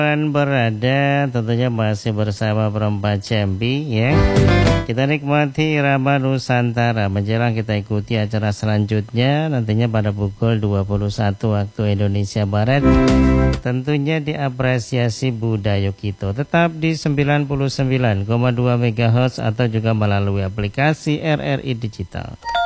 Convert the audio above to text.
berada tentunya masih bersama Perempat Jambi ya. Kita nikmati Irama Nusantara. Menjelang kita ikuti acara selanjutnya nantinya pada pukul 21 waktu Indonesia Barat. Tentunya diapresiasi budaya kita. Tetap di 99,2 MHz atau juga melalui aplikasi RRI Digital.